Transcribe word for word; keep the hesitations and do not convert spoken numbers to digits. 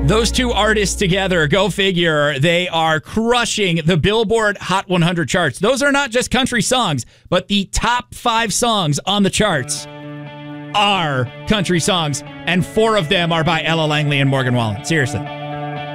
Those two artists together, go figure, they are crushing the Billboard Hot one hundred charts. Those are not just country songs, but the top five songs on the charts are country songs, and four of them are by Ella Langley and Morgan Wallen. Seriously.